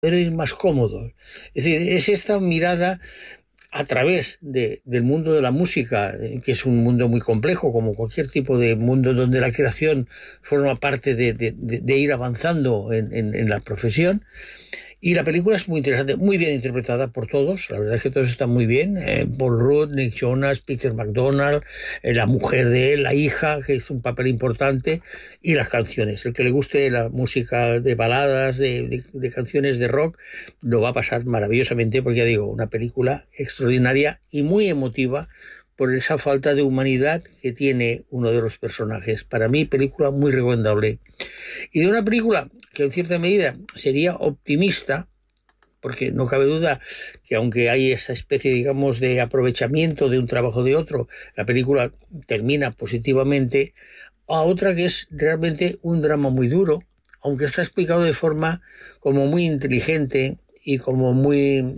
ir más cómodos. Es decir, es esta mirada a través del mundo de la música, que es un mundo muy complejo, como cualquier tipo de mundo donde la creación forma parte de ir avanzando en la profesión. Y la película es muy interesante, muy bien interpretada por todos. La verdad es que todos están muy bien. Paul Rudd, Nick Jonas, Peter McDonald, la mujer de él, la hija, que es un papel importante, y las canciones. El que le guste la música de baladas, de canciones de rock, lo va a pasar maravillosamente, porque ya digo, una película extraordinaria y muy emotiva por esa falta de humanidad que tiene uno de los personajes. Para mí, película muy recomendable. Y de una película que en cierta medida sería optimista, porque no cabe duda que aunque hay esa especie, digamos, de aprovechamiento de un trabajo de otro, la película termina positivamente, a otra que es realmente un drama muy duro, aunque está explicado de forma como muy inteligente y como muy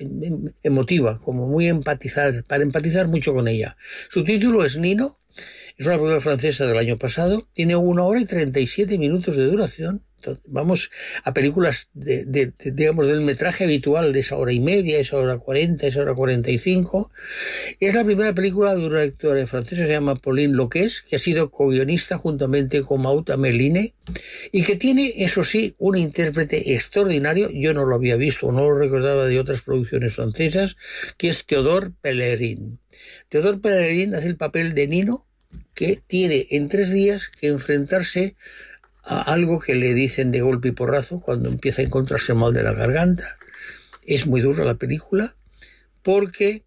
emotiva, como muy para empatizar mucho con ella. Su título es Nino, es una película francesa del año pasado, tiene 1 hora y 37 minutos de duración. Entonces, vamos a películas digamos, del metraje habitual de esa hora y media, esa hora 40, esa hora 45. Es la primera película de una directora francesa, se llama Pauline Loquès, que ha sido co-guionista juntamente con Maud Ameline, y que tiene, eso sí, un intérprete extraordinario. Yo no lo había visto, no lo recordaba de otras producciones francesas, que es Théodore Pellerin. Théodore Pellerin hace el papel de Nino, que tiene en 3 días que enfrentarse a algo que le dicen de golpe y porrazo cuando empieza a encontrarse mal de la garganta. Es muy dura la película porque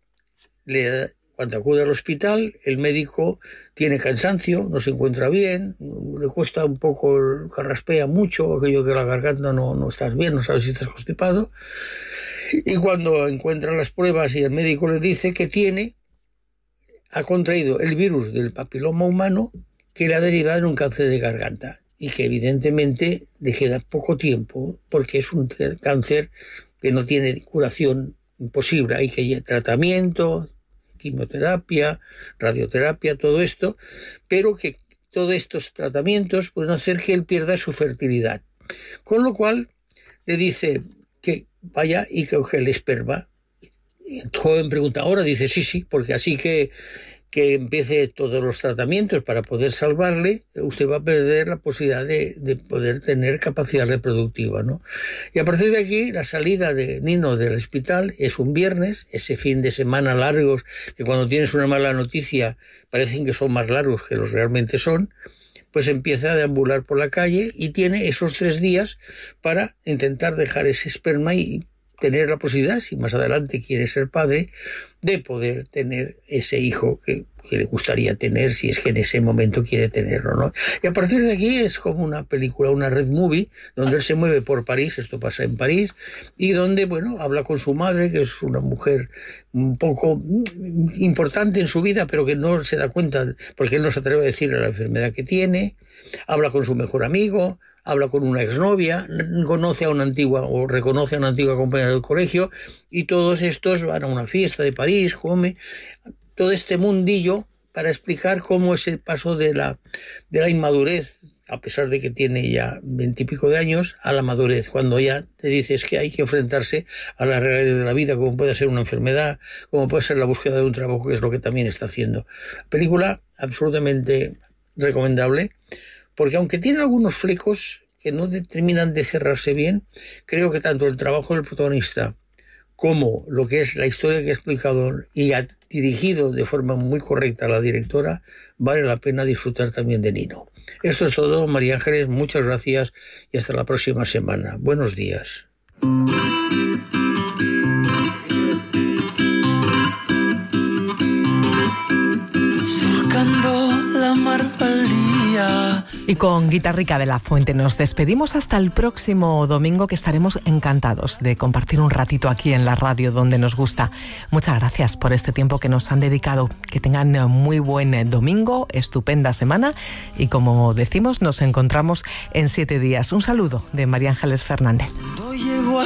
cuando acude al hospital el médico tiene cansancio, no se encuentra bien, le cuesta un poco, carraspea mucho, aquello que la garganta no estás bien, no sabes si estás constipado, y cuando encuentra las pruebas y el médico le dice que ha contraído el virus del papiloma humano, que le ha derivado en un cáncer de garganta, y que evidentemente le queda poco tiempo porque es un cáncer que no tiene curación posible. Hay que ir tratamiento, quimioterapia, radioterapia, todo esto, pero que todos estos tratamientos pueden hacer que él pierda su fertilidad. Con lo cual le dice que vaya y que coge el esperma. Y el joven pregunta, ahora dice sí, porque así que empiece todos los tratamientos para poder salvarle, usted va a perder la posibilidad de poder tener capacidad reproductiva, ¿no? Y a partir de aquí, la salida de Nino del hospital es un viernes, ese fin de semana largos, que cuando tienes una mala noticia parecen que son más largos que los realmente son, pues empieza a deambular por la calle y tiene esos 3 días para intentar dejar ese esperma y tener la posibilidad, si más adelante quiere ser padre, de poder tener ese hijo que le gustaría tener, si es que en ese momento quiere tenerlo, ¿no? Y a partir de aquí es como una película, una road movie, donde él se mueve por París, esto pasa en París, y donde, bueno, habla con su madre, que es una mujer un poco importante en su vida, pero que no se da cuenta, porque él no se atreve a decirle la enfermedad que tiene, habla con su mejor amigo, habla con una exnovia, reconoce a una antigua compañera del colegio, y todos estos van a una fiesta de París, come todo este mundillo para explicar cómo es el paso de la inmadurez, a pesar de que tiene ya 20 y pico de años, a la madurez, cuando ya te dices que hay que enfrentarse a la realidad de la vida, como puede ser una enfermedad, como puede ser la búsqueda de un trabajo, que es lo que también está haciendo. Película absolutamente recomendable, porque aunque tiene algunos flecos que no terminan de cerrarse bien, creo que tanto el trabajo del protagonista como lo que es la historia que ha explicado y ha dirigido de forma muy correcta a la directora, vale la pena disfrutar también de Nino. Esto es todo, María Ángeles, muchas gracias y hasta la próxima semana. Buenos días. Surcando la mar al día. Y con Guitarrica de la Fuente nos despedimos hasta el próximo domingo, que estaremos encantados de compartir un ratito aquí en la radio donde nos gusta. Muchas gracias por este tiempo que nos han dedicado. Que tengan muy buen domingo, estupenda semana, y como decimos, nos encontramos en 7 días. Un saludo de María Ángeles Fernández.